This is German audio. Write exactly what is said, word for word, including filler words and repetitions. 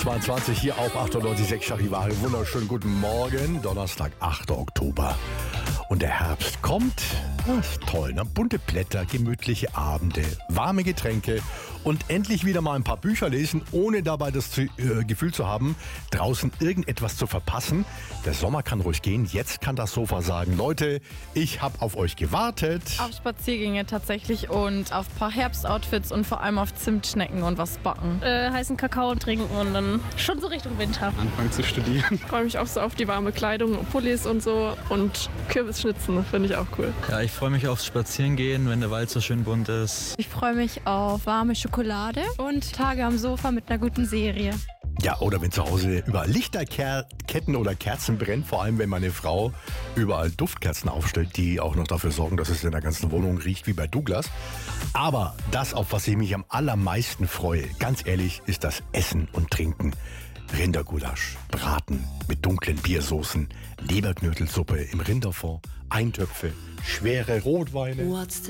zweiundzwanzig hier auf achtundneunzig Komma sechs Charivari. Wunderschönen guten Morgen, Donnerstag, achter Oktober. Und der Herbst kommt. Das ist toll, ne? Bunte Blätter, gemütliche Abende, warme Getränke und endlich wieder mal ein paar Bücher lesen, ohne dabei das zu, äh, Gefühl zu haben, draußen irgendetwas zu verpassen. Der Sommer kann ruhig gehen. Jetzt kann das Sofa sagen, Leute, ich habe auf euch gewartet. Auf Spaziergänge tatsächlich und auf ein paar Herbstoutfits und vor allem auf Zimtschnecken und was backen. Äh, heißen Kakao trinken und dann schon so Richtung Winter. Anfangen zu studieren. Ich freue mich auch so auf die warme Kleidung, Pullis und so und Kürbisschnitzen, finde ich auch cool. Ja, ich freue mich aufs Spazierengehen, wenn der Wald so schön bunt ist. Ich freue mich auf warme Schokolade und Tage am Sofa mit einer guten Serie. Ja, oder wenn zu Hause überall Lichterketten oder Kerzen brennen, vor allem wenn meine Frau überall Duftkerzen aufstellt, die auch noch dafür sorgen, dass es in der ganzen Wohnung riecht wie bei Douglas. Aber das, auf was ich mich am allermeisten freue, ganz ehrlich, ist das Essen und Trinken. Rindergulasch, Braten mit dunklen Biersoßen, Leberknödelsuppe im Rinderfond, Eintöpfe, schwere Rotweine.